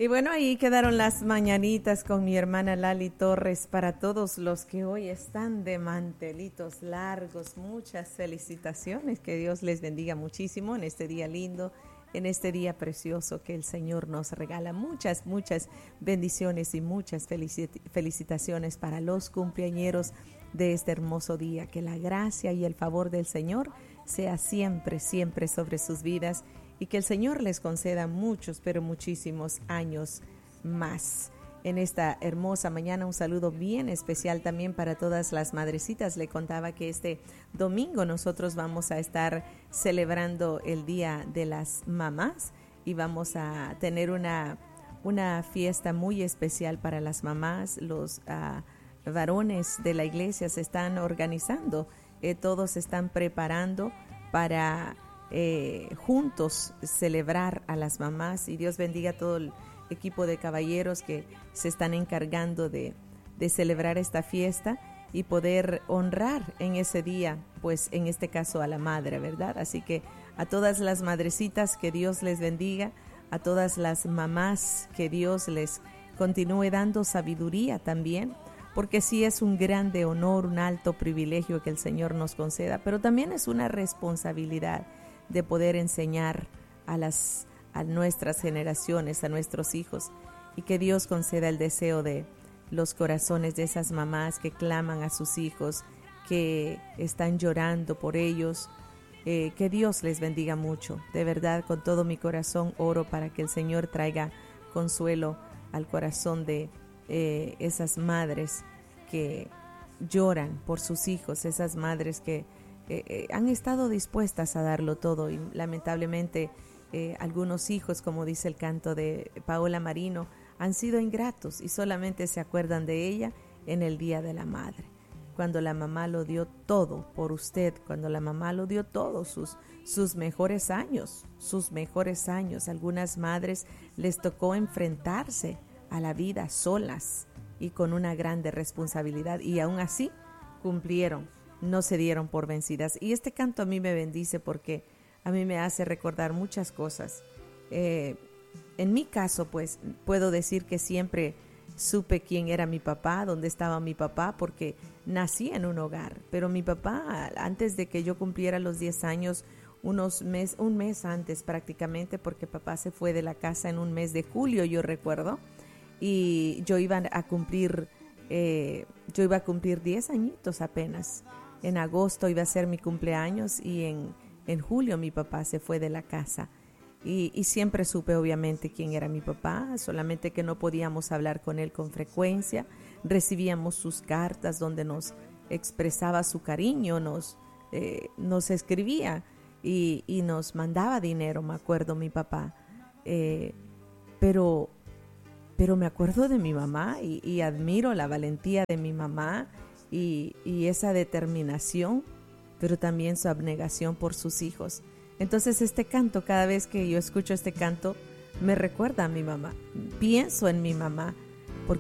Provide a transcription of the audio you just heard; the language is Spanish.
Y bueno, ahí quedaron las mañanitas con mi hermana Lali Torres para todos los que hoy están de mantelitos largos. Muchas felicitaciones, que Dios les bendiga muchísimo en este día lindo, en este día precioso que el Señor nos regala. Muchas bendiciones y muchas felicitaciones para los cumpleañeros de este hermoso día. Que la gracia y el favor del Señor sea siempre sobre sus vidas, y que el Señor les conceda muchos, pero muchísimos años más. En esta hermosa mañana, un saludo bien especial también para todas las madrecitas. Le contaba que este domingo nosotros vamos a estar celebrando el Día de las Mamás y vamos a tener una fiesta muy especial para las mamás. Los varones de la iglesia se están organizando, todos se están preparando para juntos celebrar a las mamás, y Dios bendiga a todo el equipo de caballeros que se están encargando de celebrar esta fiesta y poder honrar en ese día, pues en este caso a la madre, ¿verdad? Así que a todas las madrecitas, que Dios les bendiga, a todas las mamás, que Dios les continúe dando sabiduría también, porque sí es un grande honor, un alto privilegio que el Señor nos conceda, pero también es una responsabilidad de poder enseñar a nuestras generaciones, a nuestros hijos, y que Dios conceda el deseo de los corazones de esas mamás que claman a sus hijos, que están llorando por ellos. Que Dios les bendiga mucho. De verdad, con todo mi corazón oro para que el Señor traiga consuelo al corazón de esas madres que lloran por sus hijos, esas madres que han estado dispuestas a darlo todo, y lamentablemente algunos hijos, como dice el canto de Paola Marino, han sido ingratos y solamente se acuerdan de ella en el Día de la Madre, cuando la mamá lo dio todo por usted, cuando la mamá lo dio todo, sus mejores años. Algunas madres les tocó enfrentarse a la vida solas y con una grande responsabilidad, y aún así cumplieron, no se dieron por vencidas. Y este canto a mí me bendice porque a mí me hace recordar muchas cosas. En mi caso, pues, puedo decir que siempre supe quién era mi papá, dónde estaba mi papá, porque nací en un hogar. Pero mi papá, antes de que yo cumpliera los 10 años, un mes antes prácticamente, porque papá se fue de la casa en un mes de julio, yo recuerdo, y yo iba a cumplir 10 añitos apenas. En agosto iba a ser mi cumpleaños, y en julio mi papá se fue de la casa. Y siempre supe obviamente quién era mi papá, solamente que no podíamos hablar con él con frecuencia. Recibíamos sus cartas donde nos expresaba su cariño, nos escribía y nos mandaba dinero, me acuerdo, mi papá. Pero me acuerdo de mi mamá y admiro la valentía de mi mamá y esa determinación, pero también su abnegación por sus hijos. Entonces este canto, cada vez que yo escucho este canto, me recuerda a mi mamá. Pienso en mi mamá